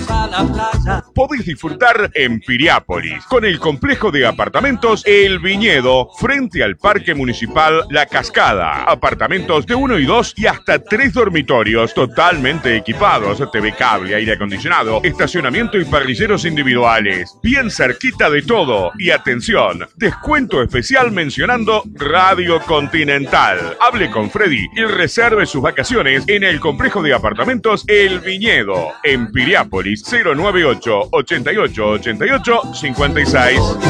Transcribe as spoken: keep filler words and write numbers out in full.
vamos a la playa. Podés disfrutar en Piriápolis con el complejo de apartamentos El Viñedo frente al Parque Municipal La Cascada. Apartamentos de uno y dos y hasta tres dormitorios totalmente equipados, T V cable, aire acondicionado, estacionamiento y parrilleros individuales. Bien cerquita de todo. Y atención, descuento especial mencionando Radio Continental. Hable con Freddy y reserve sus vacaciones en el complejo de apartamentos El Viñedo en Piriápolis. Cero nueve ocho, ochenta y ocho, ochenta y ocho, cincuenta y seis.